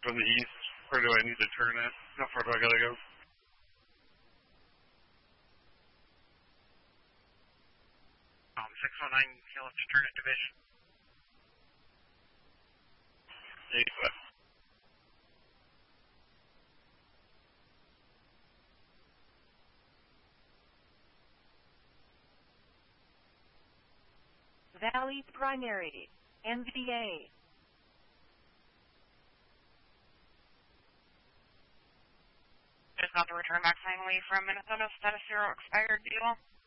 from the east. Where do I need to turn it? How far do I gotta go? 609, let's turn it division. 85. Valley Primary, NVDA. Just got the return back finally from Minnesota, status 0, expired, deal.